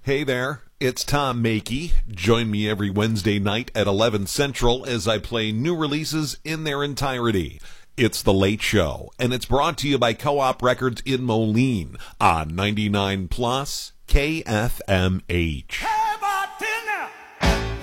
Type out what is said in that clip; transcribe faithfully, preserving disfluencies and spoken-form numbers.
Hey there, it's Tom Makey. Join me every Wednesday night at eleven Central as I play new releases in their entirety. It's The Late Show, and it's brought to you by Co-op Records in Moline on ninety-nine plus K F M H.